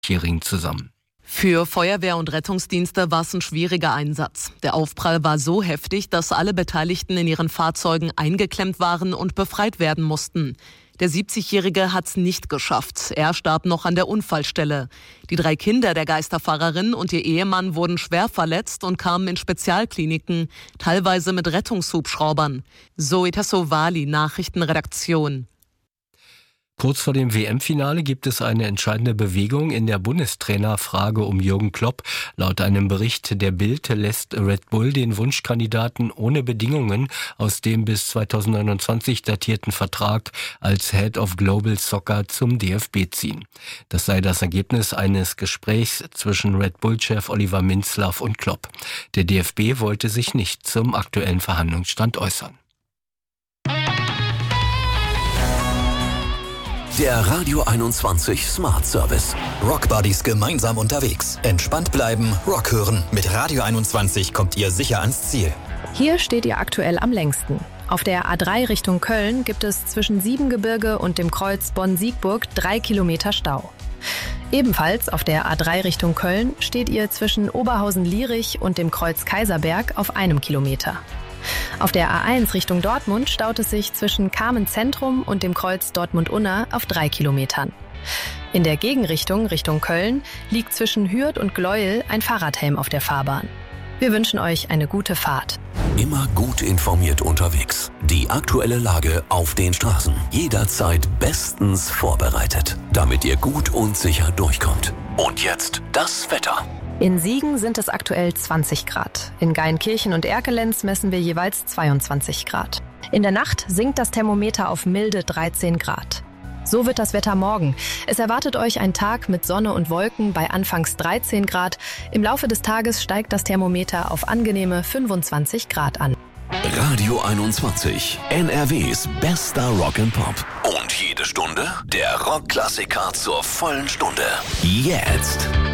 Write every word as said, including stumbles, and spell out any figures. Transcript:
Jährigen zusammen. Für Feuerwehr und Rettungsdienste war es ein schwieriger Einsatz. Der Aufprall war so heftig, dass alle Beteiligten in ihren Fahrzeugen eingeklemmt waren und befreit werden mussten. Der siebzigjährige hat es nicht geschafft. Er starb noch an der Unfallstelle. Die drei Kinder der Geisterfahrerin und ihr Ehemann wurden schwer verletzt und kamen in Spezialkliniken, teilweise mit Rettungshubschraubern. Zoe Tassovali, Nachrichtenredaktion. Kurz vor dem W M-Finale gibt es eine entscheidende Bewegung in der Bundestrainerfrage um Jürgen Klopp. Laut einem Bericht der Bild lässt Red Bull den Wunschkandidaten ohne Bedingungen aus dem bis zweitausendneunundzwanzig datierten Vertrag als Head of Global Soccer zum D F B ziehen. Das sei das Ergebnis eines Gesprächs zwischen Red Bull-Chef Oliver Minzlaff und Klopp. Der D F B wollte sich nicht zum aktuellen Verhandlungsstand äußern. Der Radio einundzwanzig Smart Service. Rockbuddies gemeinsam unterwegs. Entspannt bleiben, Rock hören. Mit Radio einundzwanzig kommt ihr sicher ans Ziel. Hier steht ihr aktuell am längsten. Auf der A drei Richtung Köln gibt es zwischen Siebengebirge und dem Kreuz Bonn-Siegburg drei Kilometer Stau. Ebenfalls auf der A drei Richtung Köln steht ihr zwischen Oberhausen-Lierich und dem Kreuz Kaiserberg auf einem Kilometer. Auf der A eins Richtung Dortmund staut es sich zwischen Kamen-Zentrum und dem Kreuz Dortmund-Unna auf drei Kilometern. In der Gegenrichtung Richtung Köln liegt zwischen Hürth und Gleuel ein Fahrradhelm auf der Fahrbahn. Wir wünschen euch eine gute Fahrt. Immer gut informiert unterwegs. Die aktuelle Lage auf den Straßen. Jederzeit bestens vorbereitet, damit ihr gut und sicher durchkommt. Und jetzt das Wetter. In Siegen sind es aktuell zwanzig Grad. In Geinkirchen und Erkelenz messen wir jeweils zweiundzwanzig Grad. In der Nacht sinkt das Thermometer auf milde dreizehn Grad. So wird das Wetter morgen. Es erwartet euch ein Tag mit Sonne und Wolken bei anfangs dreizehn Grad. Im Laufe des Tages steigt das Thermometer auf angenehme fünfundzwanzig Grad an. Radio einundzwanzig, N R Ws bester Rock and Pop. Und jede Stunde der Rockklassiker zur vollen Stunde. Jetzt.